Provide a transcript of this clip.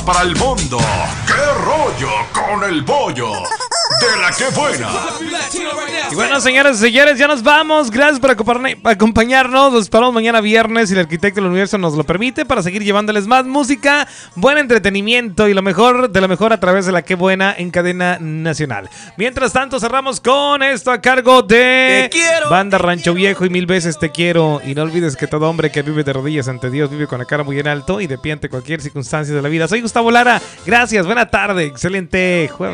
Para el mundo, ¿qué rollo con el bollo? De la que buena. Y bueno, señores y señores, ya nos vamos. Gracias por acompañarnos. Los esperamos mañana viernes, si el arquitecto del universo nos lo permite, para seguir llevándoles más música, buen entretenimiento y lo mejor de lo mejor a través de la que buena en cadena nacional. Mientras tanto, cerramos con esto a cargo de Banda Rancho Viejo y Mil Veces Te Quiero. Y no olvides que todo hombre que vive de rodillas ante Dios vive con la cara muy en alto y de pie ante cualquier circunstancia de la vida. Soy Gustavo Lara. Gracias, buena tarde, excelente jueves.